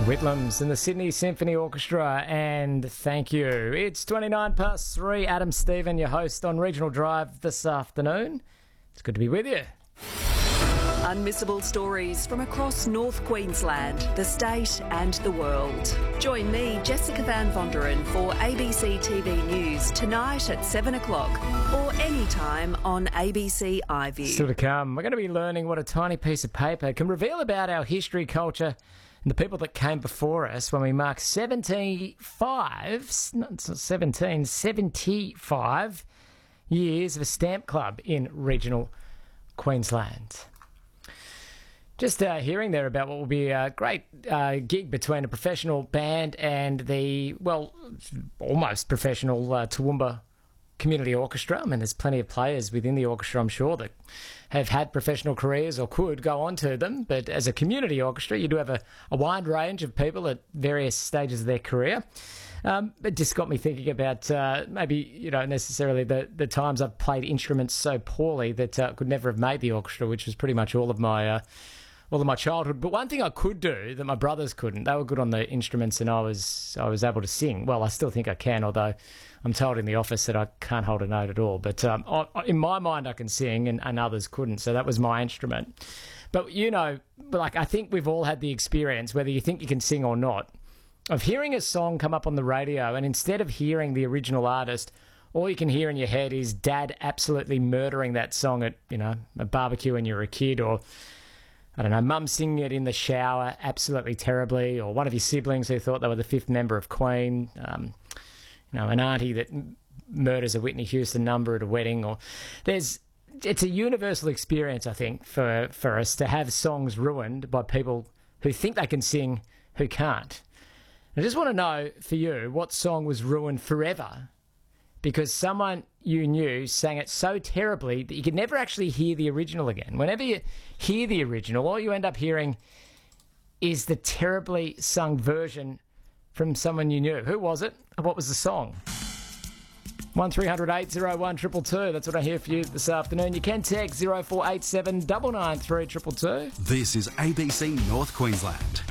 Whitlams and the Sydney Symphony Orchestra, and thank you. It's 3:29. Adam Stephen, your host on Regional Drive this afternoon. It's good to be with you. Unmissable stories from across North Queensland, the state and the world. Join me, Jessica Van Vonderen, for ABC TV News tonight at 7 o'clock or anytime on ABC iView. Still to come, we're going to be learning what a tiny piece of paper can reveal about our history, culture and the people that came before us when we mark 75 years of a stamp club in regional Queensland. Just hearing there about what will be a great gig between a professional band and the, well, almost professional Toowoomba Community Orchestra. I mean, there's plenty of players within the orchestra, I'm sure, that have had professional careers or could go on to them. But as a community orchestra, you do have a wide range of people at various stages of their career. It just got me thinking about maybe, necessarily the times I've played instruments so poorly that I could never have made the orchestra, which was pretty much all of my childhood. But one thing I could do that my brothers couldn't, they were good on the instruments and I was able to sing. Well, I still think I can, although I'm told in the office that I can't hold a note at all. But in my mind, I can sing and others couldn't. So that was my instrument. But, I think we've all had the experience, whether you think you can sing or not, of hearing a song come up on the radio and instead of hearing the original artist, all you can hear in your head is dad absolutely murdering that song at, a barbecue when you were a kid, or I don't know, mum singing it in the shower absolutely terribly, or one of your siblings who thought they were the fifth member of Queen, an auntie that murders a Whitney Houston number at a wedding, or it's a universal experience, I think, for us to have songs ruined by people who think they can sing who can't. I just want to know for you what song was ruined forever because someone you knew sang it so terribly that you could never actually hear the original again. Whenever you hear the original, all you end up hearing is the terribly sung version from someone you knew. Who was it? What was the song? 1300 801 222. That's what I hear for you this afternoon. You can text 0487 993 222. This is ABC North Queensland.